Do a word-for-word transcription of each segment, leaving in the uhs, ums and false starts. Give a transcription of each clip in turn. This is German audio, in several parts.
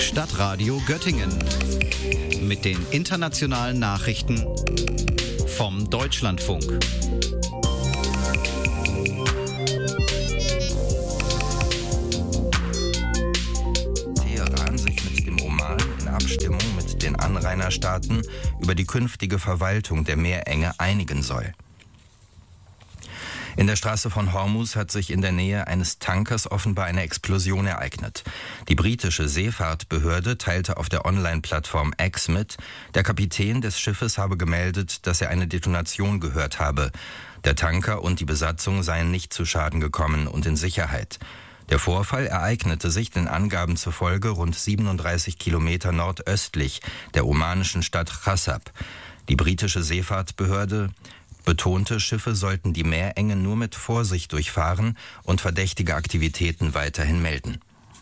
Stadtradio Göttingen mit den internationalen Nachrichten vom Deutschlandfunk. Teheran sich mit dem Oman in Abstimmung mit den Anrainerstaaten über die künftige Verwaltung der Meerenge einigen soll. In der Straße von Hormuz hat sich in der Nähe eines Tankers offenbar eine Explosion ereignet. Die britische Seefahrtbehörde teilte auf der Online-Plattform X mit, der Kapitän des Schiffes habe gemeldet, dass er eine Detonation gehört habe. Der Tanker und die Besatzung seien nicht zu Schaden gekommen und in Sicherheit. Der Vorfall ereignete sich den Angaben zufolge rund siebenunddreißig Kilometer nordöstlich der omanischen Stadt Chassab. Die britische Seefahrtbehörde betonte, Schiffe sollten die Meerenge nur mit Vorsicht durchfahren und verdächtige Aktivitäten weiterhin melden.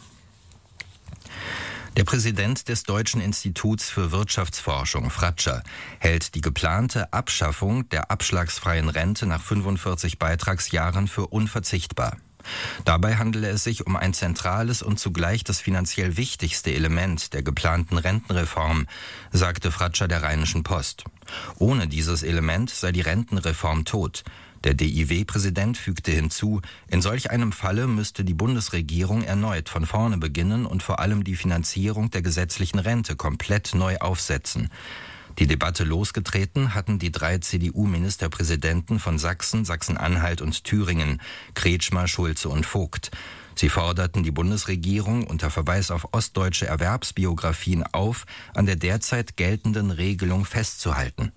Der Präsident des Deutschen Instituts für Wirtschaftsforschung, Fratscher, hält die geplante Abschaffung der abschlagsfreien Rente nach fünfundvierzig Beitragsjahren für unverzichtbar. Dabei handele es sich um ein zentrales und zugleich das finanziell wichtigste Element der geplanten Rentenreform, sagte Fratscher der Rheinischen Post. Ohne dieses Element sei die Rentenreform tot. Der D I W-Präsident fügte hinzu, in solch einem Falle müsste die Bundesregierung erneut von vorne beginnen und vor allem die Finanzierung der gesetzlichen Rente komplett neu aufsetzen. Die Debatte losgetreten hatten die drei C D U-Ministerpräsidenten von Sachsen, Sachsen-Anhalt und Thüringen, Kretschmer, Schulze und Vogt. Sie forderten die Bundesregierung unter Verweis auf ostdeutsche Erwerbsbiografien auf, an der derzeit geltenden Regelung festzuhalten.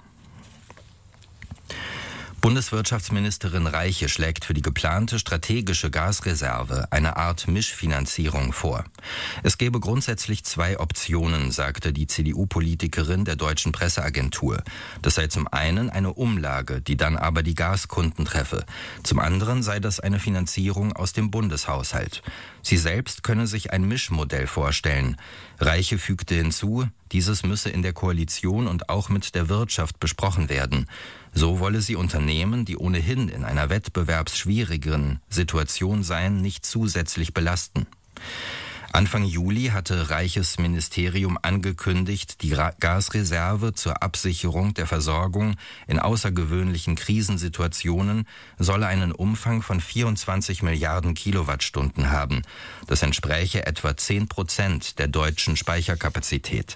Bundeswirtschaftsministerin Reiche schlägt für die geplante strategische Gasreserve eine Art Mischfinanzierung vor. Es gäbe grundsätzlich zwei Optionen, sagte die C D U-Politikerin der Deutschen Presseagentur. Das sei zum einen eine Umlage, die dann aber die Gaskunden treffe. Zum anderen sei das eine Finanzierung aus dem Bundeshaushalt. Sie selbst könne sich ein Mischmodell vorstellen. Reiche fügte hinzu, dieses müsse in der Koalition und auch mit der Wirtschaft besprochen werden. So wolle sie Unternehmen, die ohnehin in einer wettbewerbsschwierigeren Situation seien, nicht zusätzlich belasten. Anfang Juli hatte Reiches Ministerium angekündigt, die Gasreserve zur Absicherung der Versorgung in außergewöhnlichen Krisensituationen solle einen Umfang von vierundzwanzig Milliarden Kilowattstunden haben. Das entspräche etwa zehn Prozent der deutschen Speicherkapazität.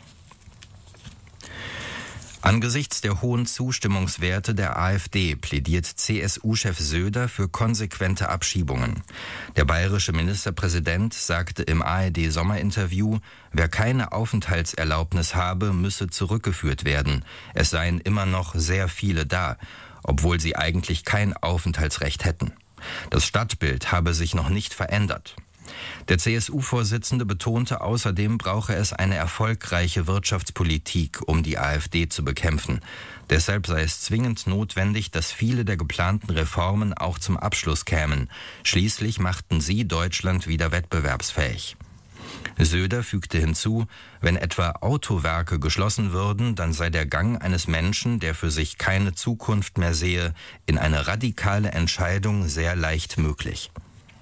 Angesichts der hohen Zustimmungswerte der AfD plädiert C S U-Chef Söder für konsequente Abschiebungen. Der bayerische Ministerpräsident sagte im A R D-Sommerinterview, wer keine Aufenthaltserlaubnis habe, müsse zurückgeführt werden. Es seien immer noch sehr viele da, obwohl sie eigentlich kein Aufenthaltsrecht hätten. Das Stadtbild habe sich noch nicht verändert. Der C S U-Vorsitzende betonte außerdem, brauche es eine erfolgreiche Wirtschaftspolitik, um die AfD zu bekämpfen. Deshalb sei es zwingend notwendig, dass viele der geplanten Reformen auch zum Abschluss kämen. Schließlich machten sie Deutschland wieder wettbewerbsfähig. Söder fügte hinzu, wenn etwa Autowerke geschlossen würden, dann sei der Gang eines Menschen, der für sich keine Zukunft mehr sehe, in eine radikale Entscheidung sehr leicht möglich.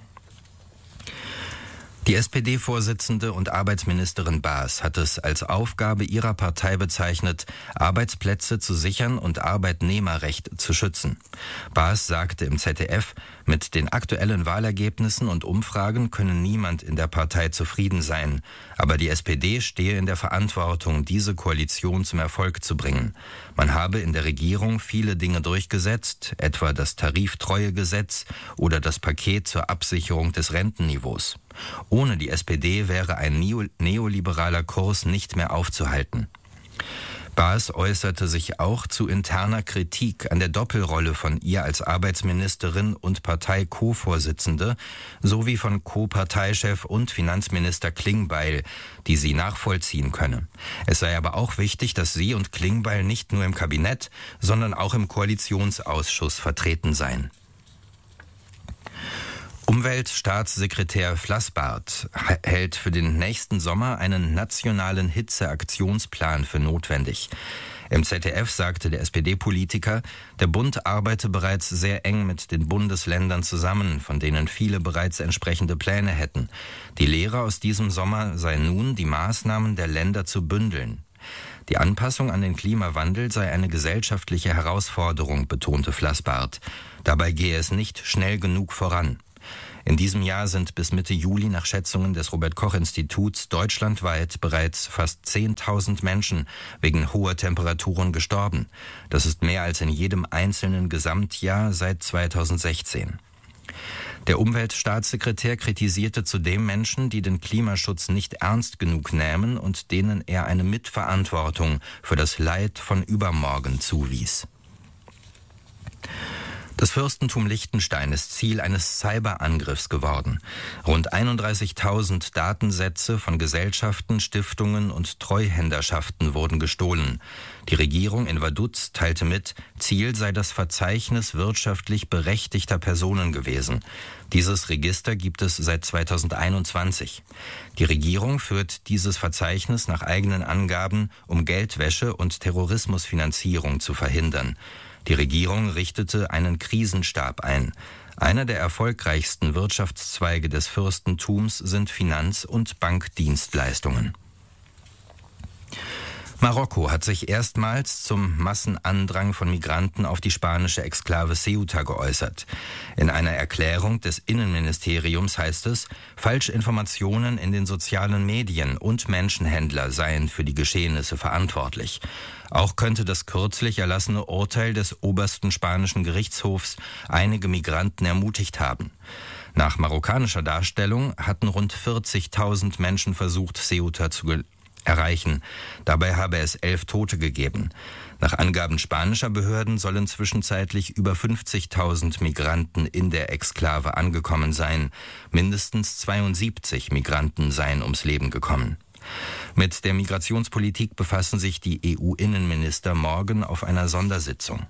Die S P D-Vorsitzende und Arbeitsministerin Baas hat es als Aufgabe ihrer Partei bezeichnet, Arbeitsplätze zu sichern und Arbeitnehmerrecht zu schützen. Baas sagte im Z D F, mit den aktuellen Wahlergebnissen und Umfragen könne niemand in der Partei zufrieden sein. Aber die S P D stehe in der Verantwortung, diese Koalition zum Erfolg zu bringen. Man habe in der Regierung viele Dinge durchgesetzt, etwa das Tariftreuegesetz oder das Paket zur Absicherung des Rentenniveaus. Ohne die S P D wäre ein neoliberaler Kurs nicht mehr aufzuhalten. Baas äußerte sich auch zu interner Kritik an der Doppelrolle von ihr als Arbeitsministerin und Partei-Co-Vorsitzende sowie von Co-Parteichef und Finanzminister Klingbeil, die sie nachvollziehen könne. Es sei aber auch wichtig, dass sie und Klingbeil nicht nur im Kabinett, sondern auch im Koalitionsausschuss vertreten seien. Umweltstaatssekretär Flassbart hält für den nächsten Sommer einen nationalen Hitzeaktionsplan für notwendig. Im Z D F sagte der S P D-Politiker, der Bund arbeite bereits sehr eng mit den Bundesländern zusammen, von denen viele bereits entsprechende Pläne hätten. Die Lehre aus diesem Sommer sei nun, die Maßnahmen der Länder zu bündeln. Die Anpassung an den Klimawandel sei eine gesellschaftliche Herausforderung, betonte Flassbart. Dabei gehe es nicht schnell genug voran. In diesem Jahr sind bis Mitte Juli nach Schätzungen des Robert-Koch-Instituts deutschlandweit bereits fast zehntausend Menschen wegen hoher Temperaturen gestorben. Das ist mehr als in jedem einzelnen Gesamtjahr seit zweitausendsechzehn. Der Umweltstaatssekretär kritisierte zudem Menschen, die den Klimaschutz nicht ernst genug nähmen und denen er eine Mitverantwortung für das Leid von übermorgen zuwies. Das Fürstentum Liechtenstein ist Ziel eines Cyberangriffs geworden. Rund einunddreißigtausend Datensätze von Gesellschaften, Stiftungen und Treuhänderschaften wurden gestohlen. Die Regierung in Vaduz teilte mit, Ziel sei das Verzeichnis wirtschaftlich berechtigter Personen gewesen. Dieses Register gibt es seit zweitausendeinundzwanzig. Die Regierung führt dieses Verzeichnis nach eigenen Angaben, um Geldwäsche und Terrorismusfinanzierung zu verhindern. Die Regierung richtete einen Krisenstab ein. Einer der erfolgreichsten Wirtschaftszweige des Fürstentums sind Finanz- und Bankdienstleistungen. Marokko hat sich erstmals zum Massenandrang von Migranten auf die spanische Exklave Ceuta geäußert. In einer Erklärung des Innenministeriums heißt es, Falschinformationen in den sozialen Medien und Menschenhändler seien für die Geschehnisse verantwortlich. Auch könnte das kürzlich erlassene Urteil des obersten spanischen Gerichtshofs einige Migranten ermutigt haben. Nach marokkanischer Darstellung hatten rund vierzigtausend Menschen versucht, Ceuta zu ge- erreichen. Dabei habe es elf Tote gegeben. Nach Angaben spanischer Behörden sollen zwischenzeitlich über fünfzigtausend Migranten in der Exklave angekommen sein. Mindestens zweiundsiebzig Migranten seien ums Leben gekommen. Mit der Migrationspolitik befassen sich die E U-Innenminister morgen auf einer Sondersitzung.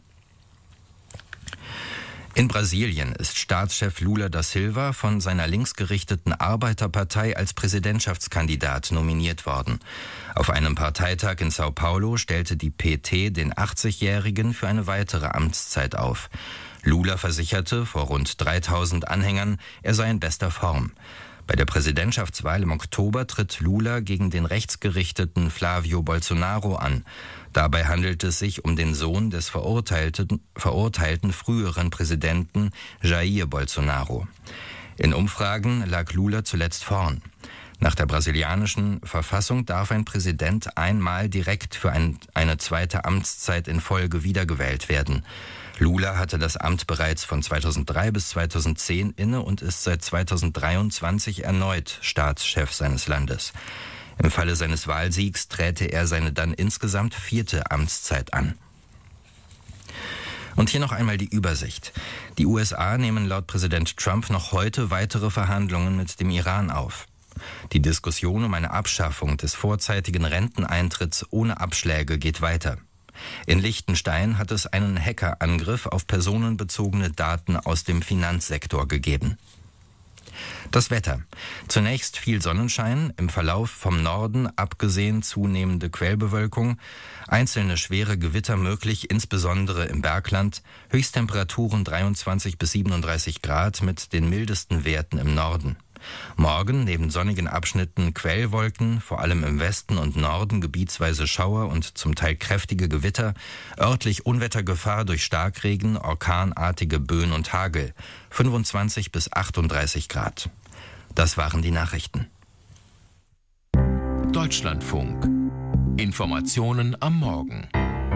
In Brasilien ist Staatschef Lula da Silva von seiner linksgerichteten Arbeiterpartei als Präsidentschaftskandidat nominiert worden. Auf einem Parteitag in Sao Paulo stellte die P T den achtzigjährigen für eine weitere Amtszeit auf. Lula versicherte vor rund dreitausend Anhängern, er sei in bester Form. Bei der Präsidentschaftswahl im Oktober tritt Lula gegen den rechtsgerichteten Flavio Bolsonaro an. Dabei handelt es sich um den Sohn des verurteilten, verurteilten früheren Präsidenten Jair Bolsonaro. In Umfragen lag Lula zuletzt vorn. Nach der brasilianischen Verfassung darf ein Präsident einmal direkt für ein, eine zweite Amtszeit in Folge wiedergewählt werden. Lula hatte das Amt bereits von zweitausenddrei bis zweitausendzehn inne und ist seit zweitausenddreiundzwanzig erneut Staatschef seines Landes. Im Falle seines Wahlsiegs träte er seine dann insgesamt vierte Amtszeit an. Und hier noch einmal die Übersicht. Die U S A nehmen laut Präsident Trump noch heute weitere Verhandlungen mit dem Iran auf. Die Diskussion um eine Abschaffung des vorzeitigen Renteneintritts ohne Abschläge geht weiter. In Liechtenstein hat es einen Hackerangriff auf personenbezogene Daten aus dem Finanzsektor gegeben. Das Wetter. Zunächst viel Sonnenschein, im Verlauf vom Norden abgesehen zunehmende Quellbewölkung, einzelne schwere Gewitter möglich, insbesondere im Bergland, Höchsttemperaturen dreiundzwanzig bis siebenunddreißig Grad mit den mildesten Werten im Norden. Morgen neben sonnigen Abschnitten Quellwolken, vor allem im Westen und Norden gebietsweise Schauer und zum Teil kräftige Gewitter, örtlich Unwettergefahr durch Starkregen, orkanartige Böen und Hagel, fünfundzwanzig bis achtunddreißig Grad. Das waren die Nachrichten. Deutschlandfunk. Informationen am Morgen.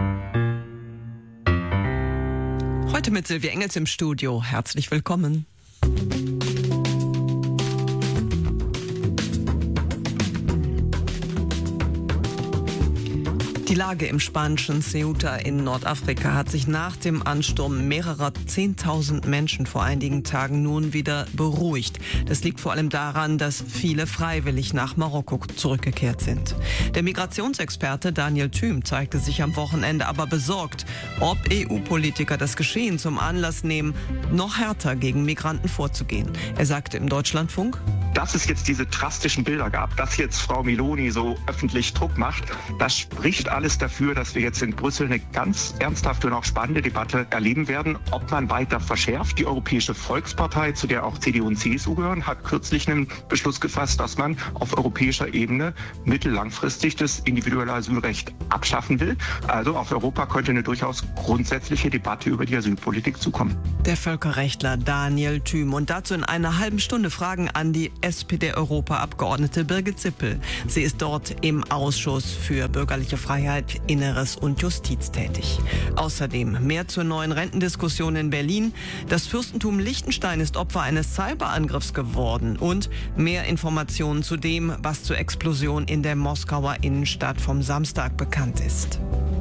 Heute mit Silvia Engels im Studio. Herzlich willkommen. Die Lage im spanischen Ceuta in Nordafrika hat sich nach dem Ansturm mehrerer zehntausend Menschen vor einigen Tagen nun wieder beruhigt. Das liegt vor allem daran, dass viele freiwillig nach Marokko zurückgekehrt sind. Der Migrationsexperte Daniel Thüm zeigte sich am Wochenende aber besorgt, ob E U-Politiker das Geschehen zum Anlass nehmen, noch härter gegen Migranten vorzugehen. Er sagte im Deutschlandfunk: Dass es jetzt diese drastischen Bilder gab, dass jetzt Frau Meloni so öffentlich Druck macht, das spricht alles dafür, dass wir jetzt in Brüssel eine ganz ernsthafte und auch spannende Debatte erleben werden, ob man weiter verschärft. Die Europäische Volkspartei, zu der auch C D U und C S U gehören, hat kürzlich einen Beschluss gefasst, dass man auf europäischer Ebene mittellangfristig das individuelle Asylrecht abschaffen will. Also auf Europa könnte eine durchaus grundsätzliche Debatte über die Asylpolitik zukommen. Der Völkerrechtler Daniel Thüm. Und dazu in einer halben Stunde Fragen an die S P D-Europaabgeordnete Birgit Sippel. Sie ist dort im Ausschuss für bürgerliche Freiheit, Inneres und Justiz tätig. Außerdem mehr zur neuen Rentendiskussion in Berlin. Das Fürstentum Liechtenstein ist Opfer eines Cyberangriffs geworden. Und mehr Informationen zu dem, was zur Explosion in der Moskauer Innenstadt vom Samstag bekannt ist.